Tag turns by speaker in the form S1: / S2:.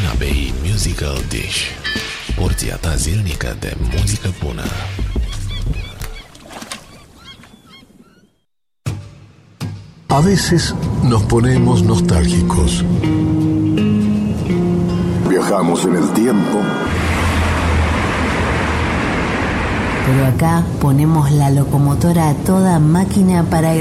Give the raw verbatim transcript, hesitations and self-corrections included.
S1: Alina Bay Musical Dish. Porția ta zilnică de muzică bună.
S2: A veces nos ponemos nostálgicos.
S3: Viajamos en el tiempo.
S4: Pero acá ponemos la locomotora a toda máquina para